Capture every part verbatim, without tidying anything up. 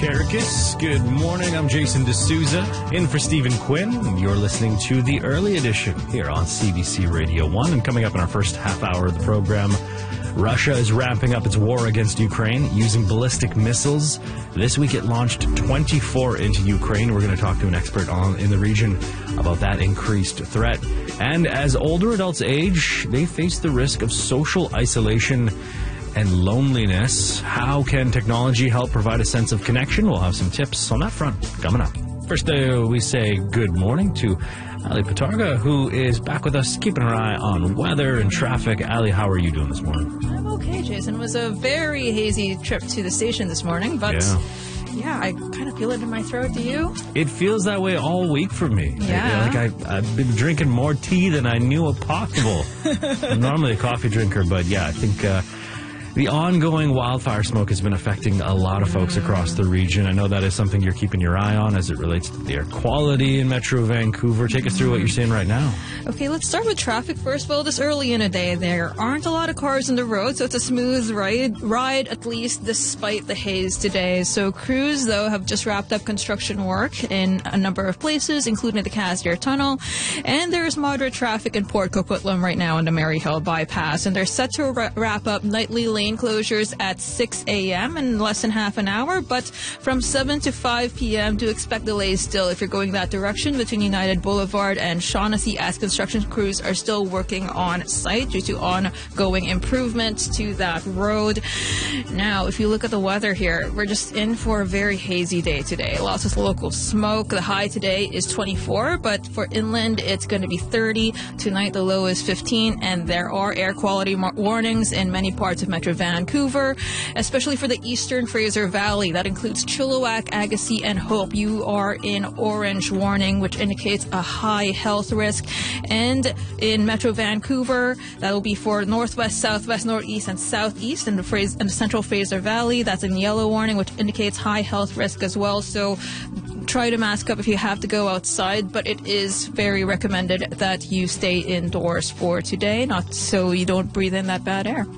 Cherkis. Good morning. I'm Jason D'Souza, in for Stephen Quinn. You're listening to the early edition here on C B C Radio one. And coming up in our first half hour of the program, Russia is ramping up its war against Ukraine using ballistic missiles. This week it launched twenty-four into Ukraine. We're going to talk to an expert on in the region about that increased threat. And as older adults age, they face the risk of social isolation and loneliness. How can technology help provide a sense of connection? We'll have some tips on that front coming up. First, uh, we say good morning to Ali Patarga, who is back with us, keeping her eye on weather and traffic. Ali, how are you doing this morning? I'm okay, Jason. It was a very hazy trip to the station this morning, but yeah, yeah I kind of feel it in my throat. Do you? It feels that way all week for me. Yeah. Like I, I've been drinking more tea than I knew was possible. I'm normally a coffee drinker, but yeah, I think... Uh, The ongoing wildfire smoke has been affecting a lot of folks across the region. I know that is something you're keeping your eye on as it relates to the air quality in Metro Vancouver. Take us through what you're seeing right now. Okay, let's start with traffic first. Well, this early in the day, there aren't a lot of cars on the road, so it's a smooth ride, ride at least despite the haze today. So crews, though, have just wrapped up construction work in a number of places, including the Casdare Tunnel. And there's moderate traffic in Port Coquitlam right now on the Maryhill bypass. And they're set to ra- wrap up nightly lane closures at six a.m. in less than half an hour, but from seven to five p.m. do expect delays still if you're going that direction between United Boulevard and Shaughnessy, as construction crews are still working on site due to ongoing improvements to that road. Now, if you look at the weather here, we're just in for a very hazy day today. Lots of local smoke. The high today is twenty-four, but for inland, it's going to be thirty. Tonight, the low is fifteen, and there are air quality warnings in many parts of Metro Vancouver, especially for the eastern Fraser Valley. That includes Chilliwack, Agassiz, and Hope. You are in orange warning, which indicates a high health risk. And in Metro Vancouver, that will be for northwest, southwest, northeast, and southeast, and the, Fraser, and the central Fraser Valley. That's in yellow warning, which indicates high health risk as well. So try to mask up if you have to go outside, but it is very recommended that you stay indoors for today, not so you don't breathe in that bad air.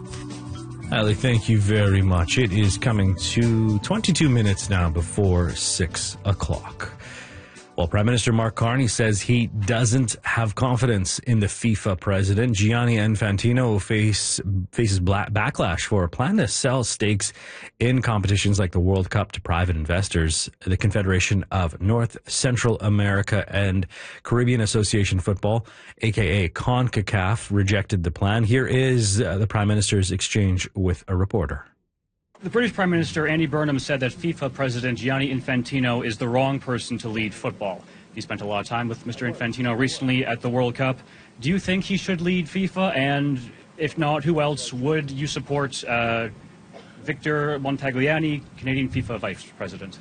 Ali, thank you very much. It is coming to twenty-two minutes now before six o'clock. Well, Prime Minister Mark Carney says he doesn't have confidence in the FIFA president. Gianni Infantino face, faces black backlash for a plan to sell stakes in competitions like the World Cup to private investors. The Confederation of North, Central America and Caribbean Association Football, a k a. CONCACAF, rejected the plan. Here is uh, the Prime Minister's exchange with a reporter. The British Prime Minister, Andy Burnham, said that FIFA President Gianni Infantino is the wrong person to lead football. He spent a lot of time with Mister Infantino recently at the World Cup. Do you think he should lead FIFA? And if not, who else would you support? Uh, Victor Montagliani, Canadian FIFA Vice President.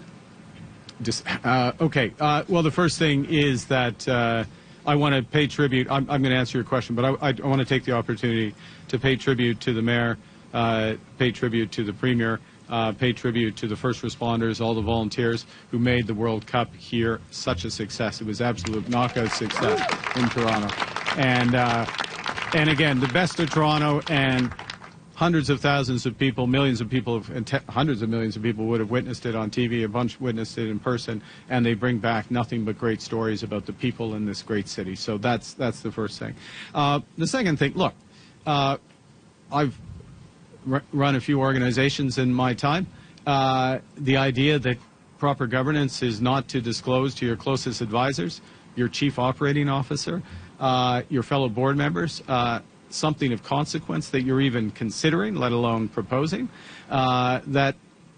Just, uh, okay. Uh, well, the first thing is that uh, I want to pay tribute. I'm, I'm going to answer your question, but I, I, I want to take the opportunity to pay tribute to the mayor, Uh, pay tribute to the Premier, uh, pay tribute to the first responders, all the volunteers who made the World Cup here such a success. It was absolute knockout success in Toronto. And, uh, and again, the best of Toronto, and hundreds of thousands of people, millions of people, and te- hundreds of millions of people would have witnessed it on T V, a bunch witnessed it in person, and they bring back nothing but great stories about the people in this great city. So that's, that's the first thing. Uh, the second thing, look, uh, I've run a few organizations in my time. Uh, the idea that proper governance is not to disclose to your closest advisors, your chief operating officer, uh, your fellow board members, uh, something of consequence that you're even considering, let alone proposing, uh, that,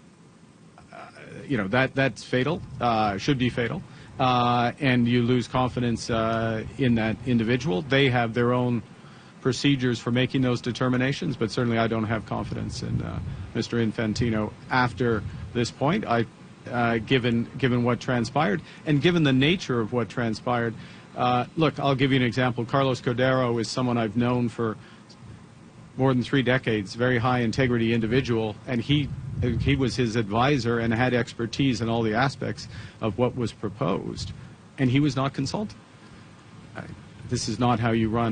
uh, you know, that that's fatal, uh, should be fatal, uh, and you lose confidence uh, in that individual. They have their own procedures for making those determinations, but certainly I don't have confidence in uh, Mister Infantino after this point. I, uh, given given what transpired and given the nature of what transpired. Uh, look, I'll give you an example. Carlos Cordero is someone I've known for more than three decades, very high integrity individual, and he he was his advisor and had expertise in all the aspects of what was proposed, and he was not consulted. This is not how you run